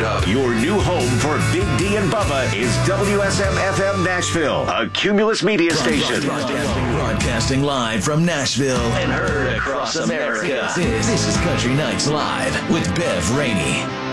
up. Your new home for Big D and Bubba is WSM-FM Nashville, a Cumulus media station. Broadcasting live from Nashville and heard across America. This is Country Nights Live with Bev Rainey.